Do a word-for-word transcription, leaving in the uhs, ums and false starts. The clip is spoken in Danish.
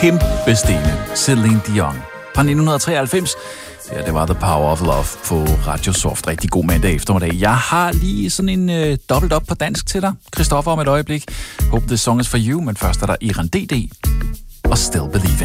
kæmpe stene Celine Dion fra nitten treoghalvfems. Ja, det var The Power of Love på Radio Soft. Rigtig god mandag eftermiddag. Jeg har lige sådan en øh, dobbelt op på dansk til dig, Christoffer, om et øjeblik. Hope this song is for you, men først er der Iran D D og Still Believe.